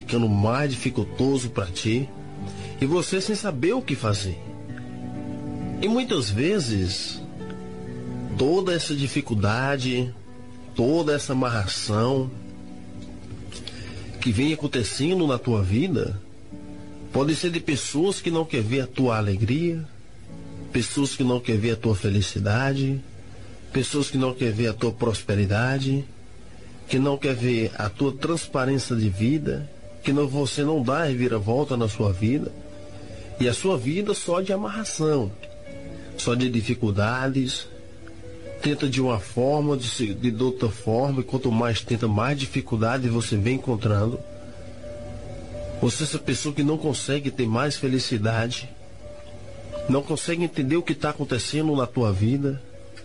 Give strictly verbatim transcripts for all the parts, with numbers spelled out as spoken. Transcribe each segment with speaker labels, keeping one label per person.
Speaker 1: ficando mais dificultoso para ti e você sem saber o que fazer. E muitas vezes toda essa dificuldade, toda essa amarração que vem acontecendo na tua vida pode ser de pessoas que não querem ver a tua alegria, pessoas que não querem ver a tua felicidade, pessoas que não querem ver a tua prosperidade, que não querem ver a tua transparência de vida, que não, você não dá reviravolta na sua vida, e a sua vida só de amarração, só de dificuldades, tenta de uma forma, de, de outra forma, e quanto mais tenta, mais dificuldade você vem encontrando. Você é essa pessoa que não consegue ter mais felicidade, não consegue entender o que está acontecendo na tua vida,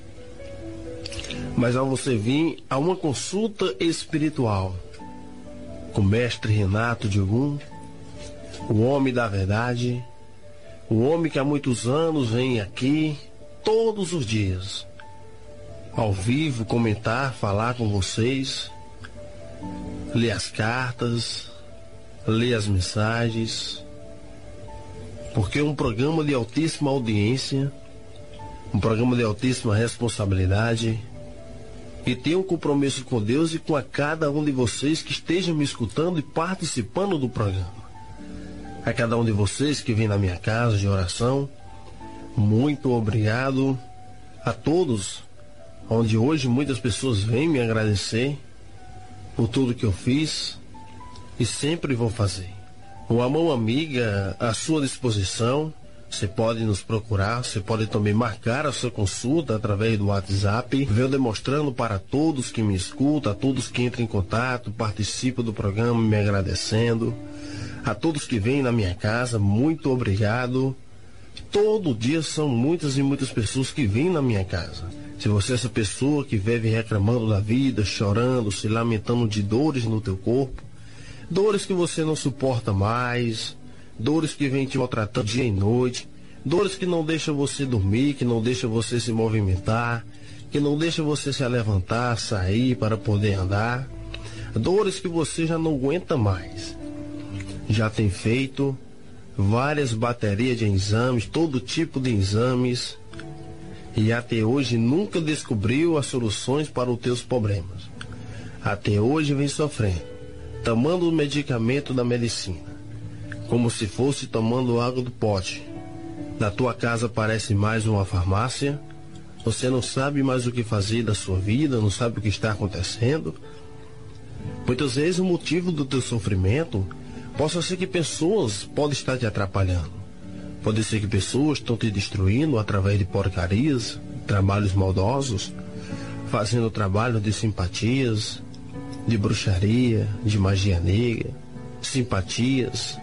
Speaker 1: mas ao você vir a uma consulta espiritual com o mestre Renato Diogum, o homem da verdade, o homem que há muitos anos vem aqui todos os dias, ao vivo, comentar, falar com vocês, ler as cartas, ler as mensagens, porque é um programa de altíssima audiência, um programa de altíssima responsabilidade, e tenho um compromisso com Deus e com a cada um de vocês que estejam me escutando e participando do programa. A cada um de vocês que vem na minha casa de oração, muito obrigado. A todos, onde hoje muitas pessoas vêm me agradecer por tudo que eu fiz e sempre vou fazer. Uma mão amiga à sua disposição. Você pode nos procurar, você pode também marcar a sua consulta através do WhatsApp. Venho demonstrando para todos que me escutam, a todos que entram em contato, participam do programa, me agradecendo. A todos que vêm na minha casa, muito obrigado. Todo dia são muitas e muitas pessoas que vêm na minha casa. Se você é essa pessoa que vive reclamando da vida, chorando, se lamentando de dores no teu corpo, dores que você não suporta mais, dores que vêm te maltratando dia e noite, dores que não deixam você dormir, que não deixam você se movimentar, que não deixam você se levantar, sair para poder andar, dores que você já não aguenta mais. Já tem feito várias baterias de exames, todo tipo de exames, e até hoje nunca descobriu as soluções para os teus problemas. Até hoje vem sofrendo, tomando o medicamento da medicina, como se fosse tomando água do pote. Na tua casa parece mais uma farmácia. Você não sabe mais o que fazer da sua vida, não sabe o que está acontecendo. Muitas vezes o motivo do teu sofrimento possa ser que pessoas podem estar te atrapalhando. Pode ser que pessoas estão te destruindo através de porcarias, trabalhos maldosos, fazendo trabalho de simpatias, de bruxaria, de magia negra, simpatias,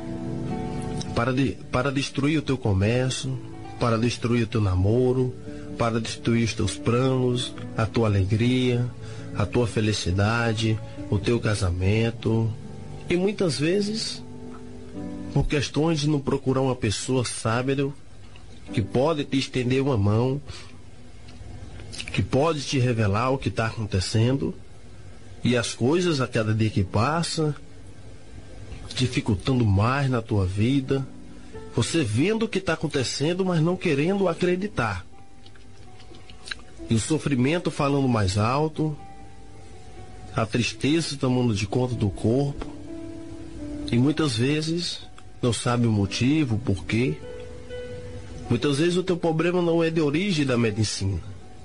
Speaker 1: para, de, para destruir o teu comércio, para destruir o teu namoro, para destruir os teus planos, a tua alegria, a tua felicidade, o teu casamento. E muitas vezes, por questões de não procurar uma pessoa sábia, que pode te estender uma mão, que pode te revelar o que está acontecendo, e as coisas a cada dia que passa, dificultando mais na tua vida, você vendo o que está acontecendo, mas não querendo acreditar. E o sofrimento falando mais alto, a tristeza tomando de conta do corpo, e muitas vezes não sabe o motivo, o porquê. Muitas vezes o teu problema não é de origem da medicina.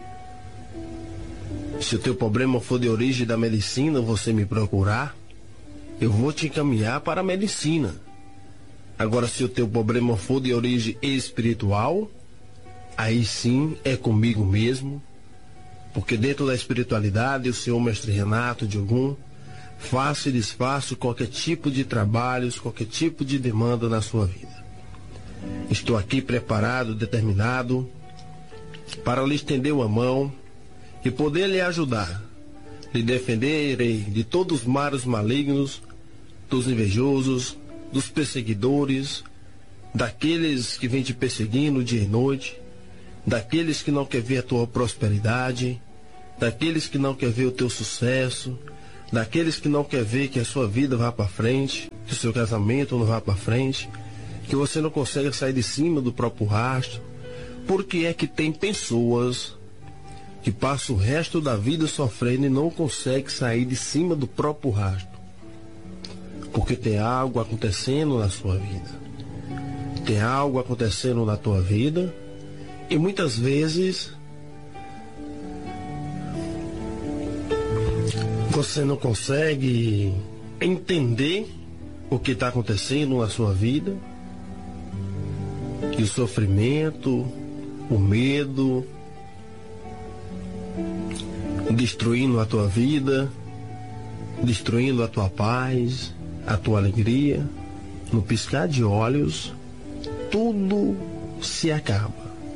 Speaker 1: Se o teu problema for de origem da medicina, você me procurar, eu vou te encaminhar para a medicina. Agora, se o teu problema for de origem espiritual, aí sim é comigo mesmo, porque dentro da espiritualidade, o Senhor Mestre Renato Diogum faça e desfaça qualquer tipo de trabalhos, qualquer tipo de demanda na sua vida. Estou aqui preparado, determinado, para lhe estender uma mão e poder lhe ajudar. Lhe defenderei de todos os males malignos, dos invejosos, dos perseguidores, daqueles que vêm te perseguindo dia e noite, daqueles que não querem ver a tua prosperidade, daqueles que não querem ver o teu sucesso, daqueles que não quer ver que a sua vida vá para frente, que o seu casamento não vá para frente, que você não consegue sair de cima do próprio rastro. Porque é que tem pessoas que passam o resto da vida sofrendo e não conseguem sair de cima do próprio rastro. Porque tem algo acontecendo na sua vida. Tem algo acontecendo na tua vida e muitas vezes você não consegue entender o que está acontecendo na sua vida, e o sofrimento, o medo, destruindo a tua vida, destruindo a tua paz, a tua alegria. No piscar de olhos, tudo se acaba.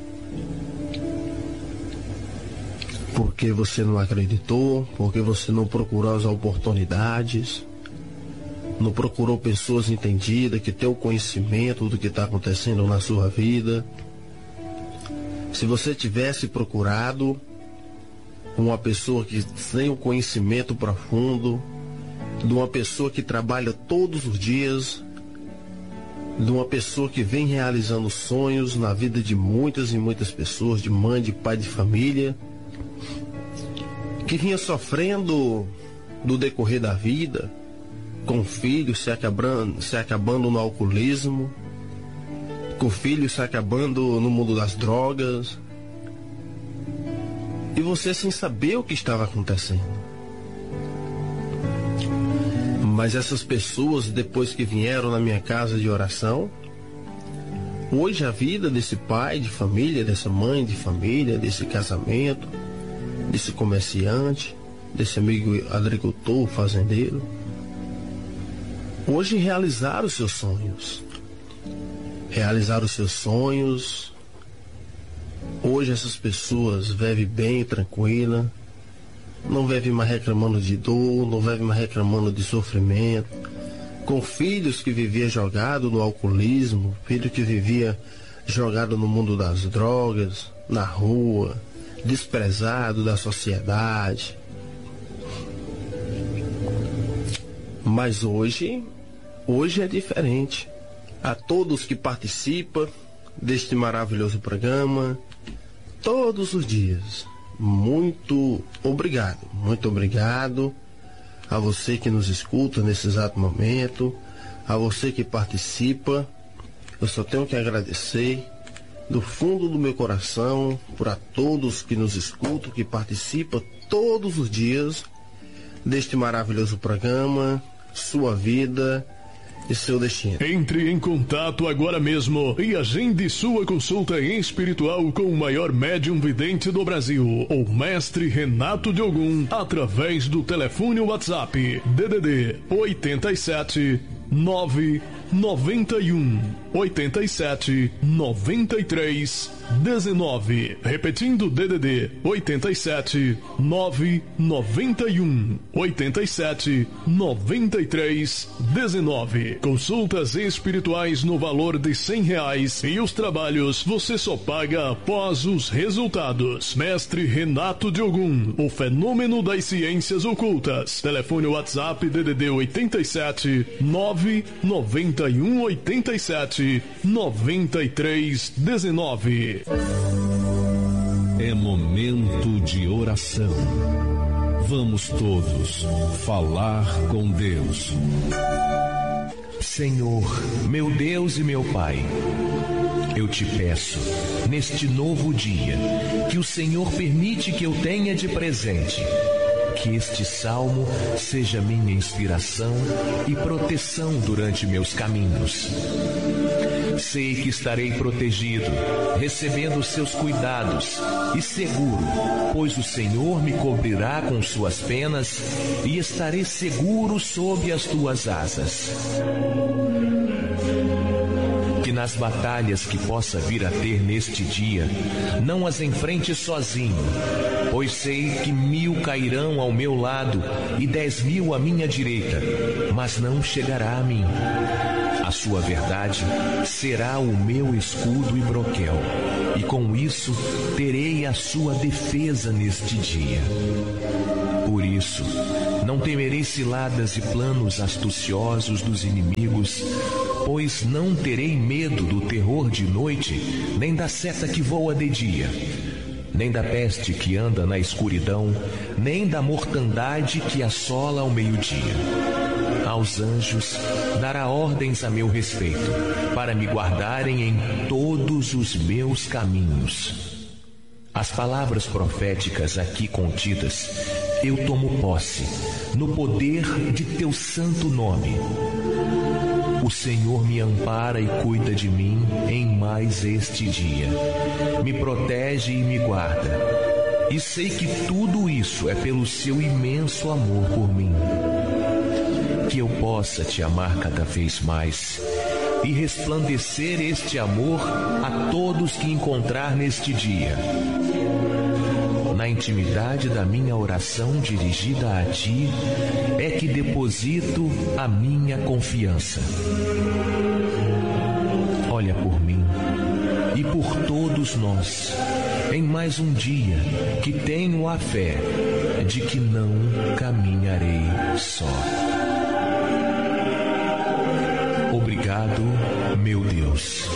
Speaker 1: Porque você não acreditou, porque você não procurou as oportunidades, não procurou pessoas entendidas, que tenham conhecimento do que está acontecendo na sua vida. Se você tivesse procurado uma pessoa que tem um conhecimento profundo, de uma pessoa que trabalha todos os dias, de uma pessoa que vem realizando sonhos na vida de muitas e muitas pessoas, de mãe, de pai, de família, que vinha sofrendo no decorrer da vida, com filhos se acabando, se acabando no alcoolismo, com filhos se acabando no mundo das drogas, e você sem saber o que estava acontecendo. Mas essas pessoas, depois que vieram na minha casa de oração, hoje a vida desse pai de família, dessa mãe de família, desse casamento, desse comerciante, desse amigo agricultor, fazendeiro, hoje realizaram os seus sonhos. Realizaram os seus sonhos. Hoje essas pessoas vivem bem, tranquila. Não vivem mais reclamando de dor, não vivem mais reclamando de sofrimento. Com filhos que viviam jogado no alcoolismo, filho que vivia jogado no mundo das drogas, na rua, desprezado da sociedade. Mas hoje, hoje é diferente. A todos que participam deste maravilhoso programa, todos os dias, muito obrigado, muito obrigado a você que nos escuta nesse exato momento, a você que participa. Eu só tenho que agradecer do fundo do meu coração por a todos que nos escutam, que participam todos os dias deste maravilhoso programa, Sua Vida e Seu Destino.
Speaker 2: Entre em contato agora mesmo e agende sua consulta espiritual com o maior médium vidente do Brasil, o mestre Renato de Ogum, através do telefone WhatsApp D D D oito sete nove noventa e um oitenta e sete noventa e três dezenove. Repetindo, D D D oito sete nove noventa e um oitenta e sete noventa e três dezenove. Consultas espirituais no valor de cem reais e os trabalhos você só paga após os resultados. Mestre Renato de Ogum, o fenômeno das ciências ocultas. Telefone WhatsApp D D D oito sete nove noventa e um oitenta e sete noventa e três dezenove.
Speaker 3: É momento de oração. Vamos todos falar com Deus.
Speaker 4: Senhor, meu Deus e meu Pai, eu te peço, neste novo dia, que o Senhor permite que eu tenha de presente, que este salmo seja minha inspiração e proteção durante meus caminhos. Sei que estarei protegido, recebendo os seus cuidados e seguro, pois o Senhor me cobrirá com suas penas e estarei seguro sob as tuas asas. Que nas batalhas que possa vir a ter neste dia, não as enfrente sozinho, pois sei que mil cairão ao meu lado e dez mil à minha direita, mas não chegará a mim. A sua verdade será o meu escudo e broquel, e com isso terei a sua defesa neste dia. Por isso, Não temerei ciladas e planos astuciosos dos inimigos, pois não terei medo do terror de noite, nem da seta que voa de dia, nem da peste que anda na escuridão, nem da mortandade que assola ao meio-dia. Aos anjos dará ordens a meu respeito, para me guardarem em todos os meus caminhos. As palavras proféticas aqui contidas, eu tomo posse, no poder de teu santo nome. O Senhor me ampara e cuida de mim em mais este dia. Me protege e me guarda. E sei que tudo isso é pelo seu imenso amor por mim. Que eu possa te amar cada vez mais e resplandecer este amor a todos que encontrar neste dia. Na intimidade da minha oração dirigida a ti, é que deposito a minha confiança. Olha por mim e por todos nós, em mais um dia que tenho a fé de que não caminharei só. Obrigado, meu Deus.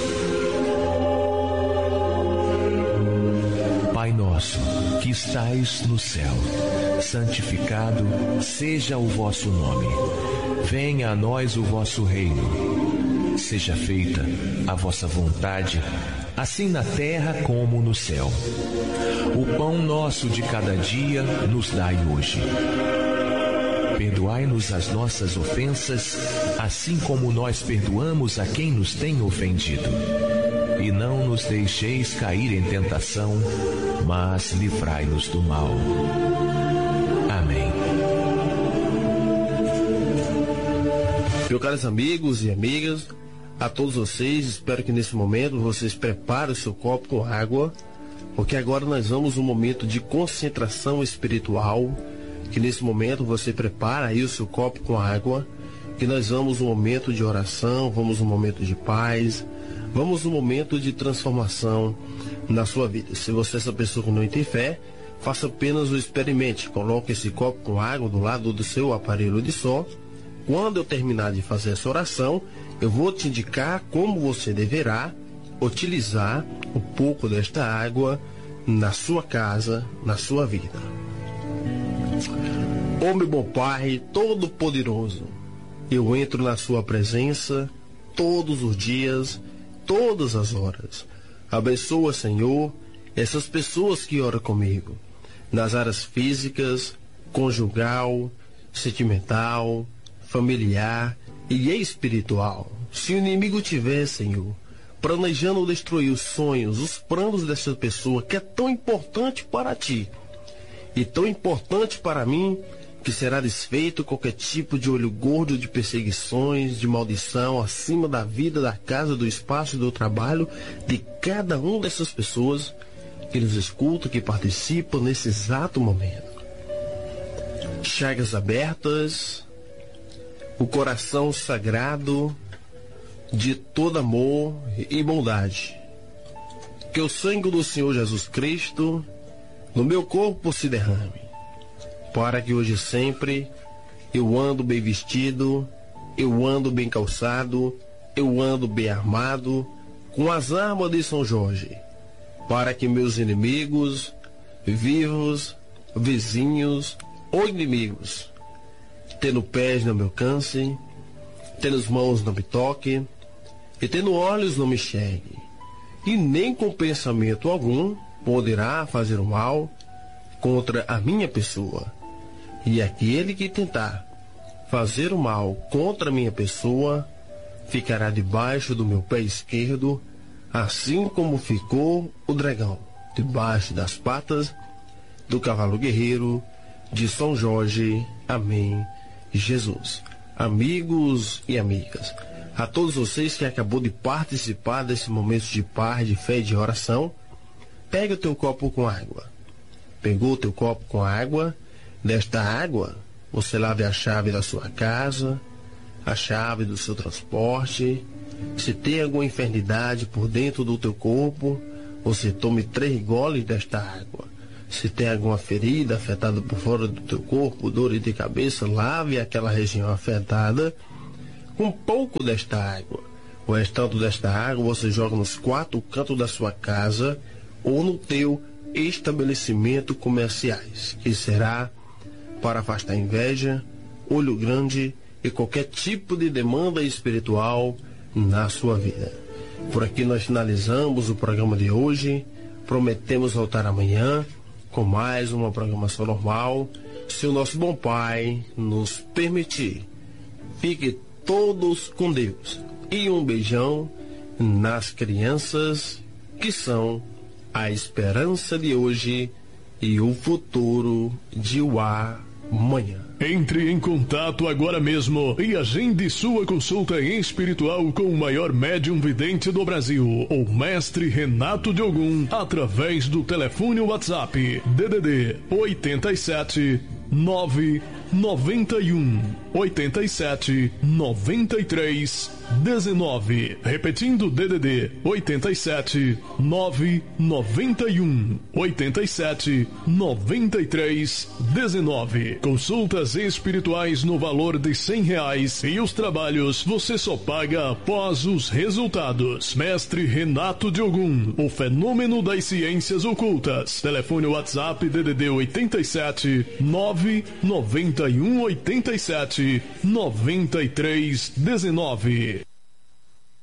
Speaker 4: Pai nosso, que estais no céu, santificado seja o vosso nome. Venha a nós o vosso reino. Seja feita a vossa vontade, assim na terra como no céu. O pão nosso de cada dia nos dai hoje. Perdoai-nos as nossas ofensas, assim como nós perdoamos a quem nos tem ofendido. E não nos deixeis cair em tentação, mas livrai-nos do mal. Amém.
Speaker 1: Meus caros amigos e amigas, a todos vocês, espero que nesse momento vocês preparem o seu copo com água, porque agora nós vamos um momento de concentração espiritual, que nesse momento você prepara aí o seu copo com água, que nós vamos um momento de oração, vamos um momento de paz, vamos um momento de transformação na sua vida. Se você é essa pessoa que não tem fé, faça apenas o experimente. Coloque esse copo com água do lado do seu aparelho de som. Quando eu terminar de fazer essa oração, eu vou te indicar como você deverá utilizar um pouco desta água na sua casa, na sua vida. Ó meu bom Pai Todo-Poderoso, eu entro na sua presença todos os dias, todas as horas. Abençoa, Senhor, essas pessoas que oram comigo, nas áreas físicas, conjugal, sentimental, familiar e espiritual. Se o inimigo tiver, Senhor, planejando destruir os sonhos, os planos dessa pessoa que é tão importante para ti e tão importante para mim, que será desfeito qualquer tipo de olho gordo de perseguições, de maldição acima da vida, da casa, do espaço e do trabalho de cada uma dessas pessoas que nos escutam, que participam nesse exato momento. Chagas abertas, o coração sagrado de todo amor e bondade. Que o sangue do Senhor Jesus Cristo no meu corpo se derrame, para que hoje sempre eu ando bem vestido, eu ando bem calçado, eu ando bem armado, com as armas de São Jorge, para que meus inimigos, vivos, vizinhos ou inimigos, tendo pés não me alcance, tendo mãos não me toque, e tendo olhos não me enxergue, e nem com pensamento algum poderá fazer o mal contra a minha pessoa. E aquele que tentar fazer o mal contra a minha pessoa ficará debaixo do meu pé esquerdo, assim como ficou o dragão debaixo das patas do cavalo guerreiro de São Jorge. Amém, Jesus. Amigos e amigas, a todos vocês que acabou de participar desse momento de paz, de fé e de oração, pega o teu copo com água. Pegou o teu copo com água? Desta água, você lave a chave da sua casa, a chave do seu transporte. Se tem alguma enfermidade por dentro do teu corpo, você tome três goles desta água. Se tem alguma ferida afetada por fora do teu corpo, dor de cabeça, lave aquela região afetada com um pouco desta água. O restante desta água você joga nos quatro cantos da sua casa ou no teu estabelecimento comerciais, que será para afastar inveja, olho grande e qualquer tipo de demanda espiritual na sua vida. Por aqui nós finalizamos o programa de hoje. Prometemos voltar amanhã com mais uma programação normal, se o nosso bom Pai nos permitir. Fique todos com Deus. E um beijão nas crianças que são a esperança de hoje e o futuro de o amanhã.
Speaker 2: Entre em contato agora mesmo e agende sua consulta espiritual com o maior médium vidente do Brasil, o Mestre Renato de Ogum, através do telefone WhatsApp D D D oito sete nove nove um oito sete nove três um nove. Repetindo, D D D oito sete nove nove um oito sete nove três um nove. Consultas espirituais no valor de cem reais e os trabalhos você só paga após os resultados. Mestre Renato de Ogum, o fenômeno das ciências ocultas. Telefone WhatsApp D D D oito sete nove nove um oito sete nove três um nove.